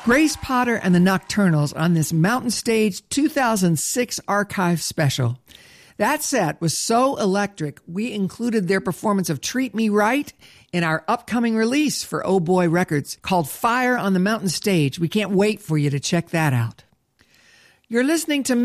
Grace Potter and the Nocturnals on this Mountain Stage 2006 archive special. That set was so electric, we included their performance of Treat Me Right in our upcoming release for Oh Boy Records called Fire on the Mountain Stage. We can't wait for you to check that out. You're listening to